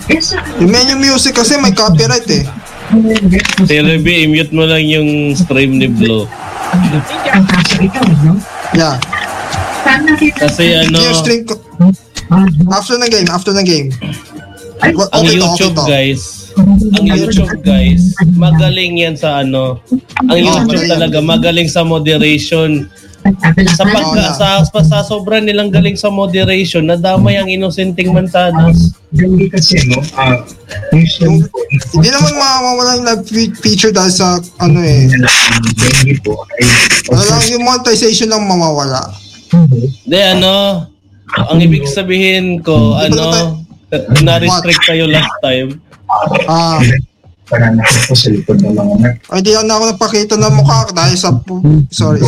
Yung menu music kasi may copyright eh. TLB, i-mute mo lang yung stream ni Blue. Yeah. Kasi ano, Yung stream ko. After ng game. ang YouTube guys, magaling yan sa ano. Ang YouTube talaga magaling sa moderation. Sa sobrang nilang galing sa moderation, nadamay ang inosenteng mansanas. Hindi naman mawawala yung live feature dahil sa ano eh. Wala lang yung monetization lang mawawala. Hindi ano, ang ibig sabihin ko, ano, na-restrict kayo last time. Hindi na ako napakita ng mukha dahil sa sorry.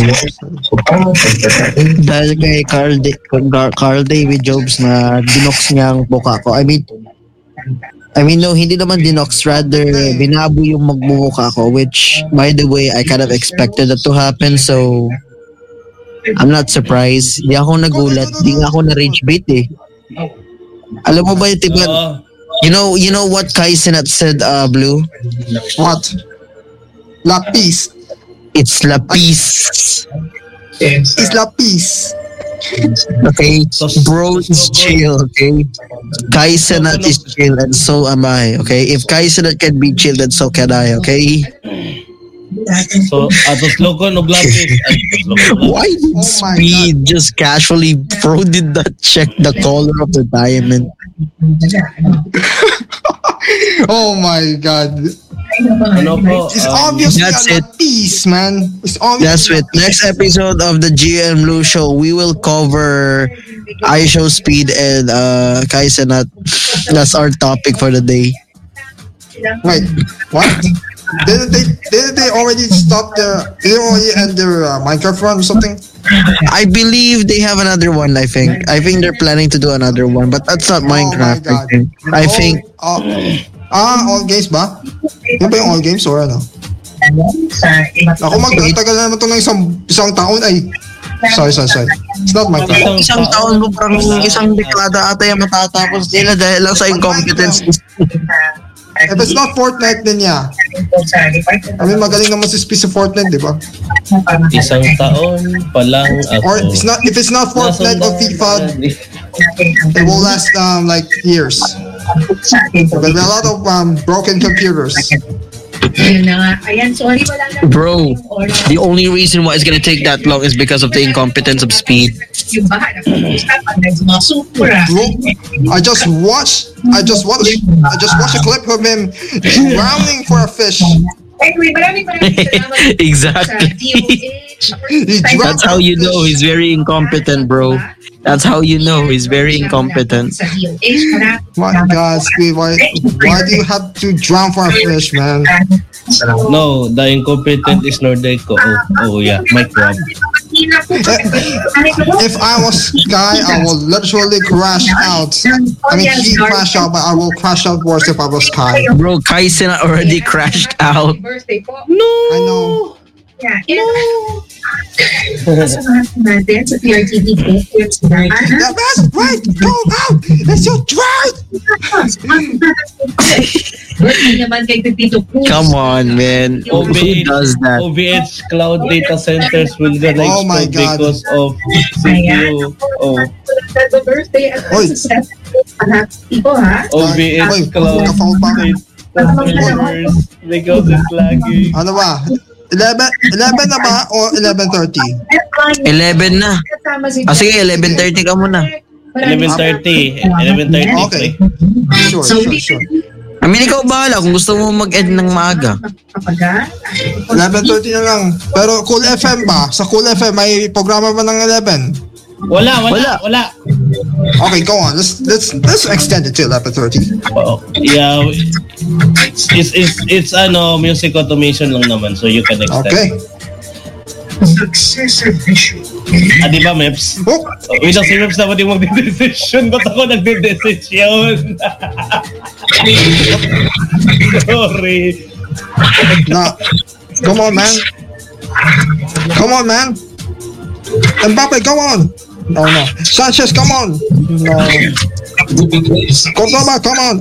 Dahil kay Carl David Jobs na dinox niya ang mukha ko. I mean no, hindi naman dinox, rather binabo yung magmumukha ko, which by the way I kind of expected that to happen, so I'm not surprised. Di ako nagulat, di nga ako na-rage bait eh. Alam mo ba yung tiba? You know what Kai Cenat said, Blue? What? Lapis. It's lapis. It's lapis. Okay, bro is chill, okay? Kai Cenat is chill and so am I, okay? If Kai Cenat can be chill, then so can I, okay? So, atos loko no lapis. Why did Speed just casually, bro, did not check the color of the diamond? Oh my god. It's obviously a piece, man. It's obviously. That's it. Next episode of the GM Blue Show, we will cover iShow Speed and Kai Cenat. That's our topic for the day. Wait, what? Didn't they already stop did they already end their Minecraft run or something? I believe they have another one. I think they're planning to do another one, but that's not Minecraft. I think. All games ba? Yan ba yung all games or ano? Ako magtagal na naman ito ng isang taon ay. Sorry. It's not Minecraft. Isang taon mo parang isang dekada ata yung matatapos nila dahil lang sa incompetence. If it's not Fortnite, then yeah. I mean, magaling naman si Speed sa Fortnite, di ba? Isang taon pa lang ako. Or if it's not Fortnite or FIFA, it will last like years. There'll be a lot of broken computers. Bro, the only reason why it's gonna take that long is because of the incompetence of Speed. I just watched a clip of him drowning for a fish. Exactly. That's how you know he's very incompetent, bro. That's how you know he's very incompetent. My God, Speed, why do you have to drown for a fish, man? No, the incompetent is Nordeco. Oh yeah, my problem. If I was Sky, I will literally crash out. I mean, he crashed out, but I will crash out worse if I was Sky. Bro, Kai Cenat already crashed out. No! I know. No! That's right! Go out! Let's just drive! Come on, man. Who does that? OVH cloud data centers will gonna Oh my God. because of CPU. OVH cloud data centers because it's lagging. Ano ba? 11 na ba o 11:30? 11 na. Sige, 11:30 ka muna. 11:30. Okay. Sure. I mean, ikaw bahala kung gusto mo mag-end ng maaga. 11:30 na lang. Pero Cool FM ba? Sa Cool FM may programa ba ng 11? Wala. Okay, go on. Let's extend it to 11:30. Yeah, it's music automation lang naman, so you can extend. Okay. Di ba, Meps? Oh. Wait lang, si Meps dapat yung magde-decision. Ba't ako nagde-decision? Sorry. Nah. Come on, man. Mbappe, go on. No. Sanchez, come on. No. Cordoba, come on.